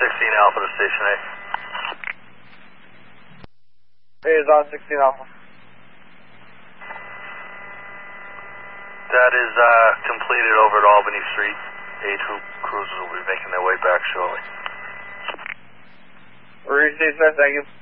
16 Alpha to Station A. Hey, it's on 16 Alpha. That is completed over at Albany Street. 8 cruisers will be making their way back shortly. We're thank you.